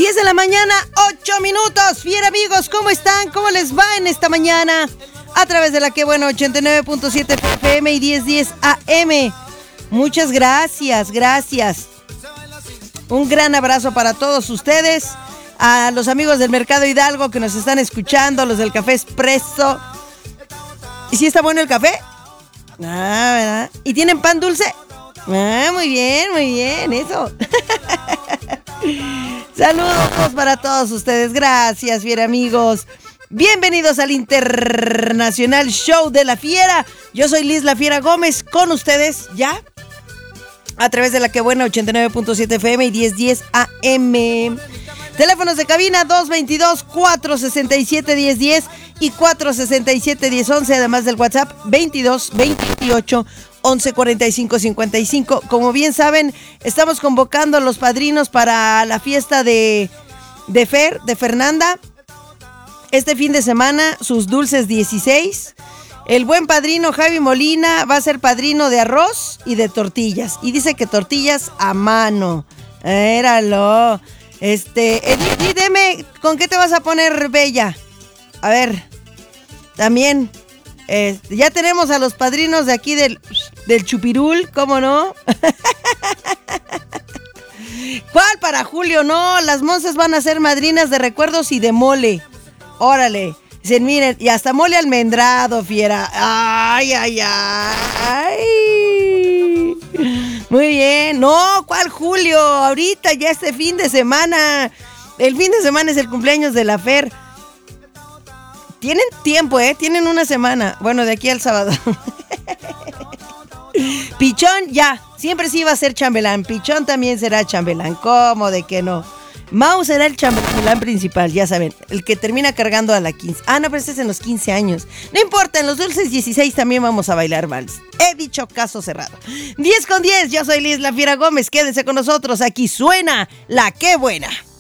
10 de la mañana, 8 minutos. Bien, amigos, ¿cómo están? ¿Cómo les va en esta mañana? A través de la que bueno, 89.7 FM y 1010 AM. Muchas gracias, gracias. Un gran abrazo para todos ustedes. A los amigos del Mercado Hidalgo que nos están escuchando, los del Café Espresso. ¿Y si está bueno el café? Ah, ¿verdad? ¿Y tienen pan dulce? Ah, muy bien, eso. Saludos para todos ustedes, gracias, bien amigos. Bienvenidos al Internacional Show de la Fiera. Yo soy Liz La Fiera Gómez, con ustedes ya a través de la que buena 89.7 FM y 1010 AM. Teléfonos de cabina 222-467-1010 y 467-1011, además del WhatsApp 22-28-11-45-55. Como bien saben, estamos convocando a los padrinos para la fiesta de Fernanda. Este fin de semana, sus dulces 16. El buen padrino Javi Molina va a ser padrino de arroz y de tortillas. Y dice que tortillas a mano. Éralo. Dime, ¿con qué te vas a poner, Bella? A ver, también, ya tenemos a los padrinos de aquí del Chupirul, ¿cómo no? ¿Cuál para Julio? No, las monzas van a ser madrinas de recuerdos y de mole. Órale, dicen, miren, y hasta mole almendrado, fiera. Ay. Muy bien. No, ¿cuál Julio? Ahorita, ya este fin de semana. El fin de semana es el cumpleaños de la Fer. Tienen tiempo, tienen una semana. Bueno, de aquí al sábado. Pichón, ya. Siempre sí va a ser chambelán. Pichón también será chambelán. ¿Cómo de que no? Mau será el chambelán principal, ya saben, el que termina cargando a la 15. Ah, no, pero este es en los 15 años. No importa, en los dulces 16 también vamos a bailar vals. He dicho caso cerrado. 10 con 10, yo soy Liz La Fiera Gómez. Quédense con nosotros, aquí suena La Qué Buena.